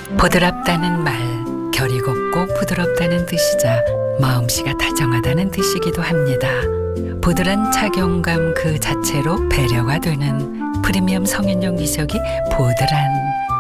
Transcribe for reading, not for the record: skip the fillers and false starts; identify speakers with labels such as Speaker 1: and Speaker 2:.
Speaker 1: 보드랍다는 말, 결이 곱고 부드럽다는 뜻이자 마음씨가 다정하다는 뜻이기도 합니다. 보드란 착용감 그 자체로 배려가 되는 프리미엄 성인용 미적이 보드란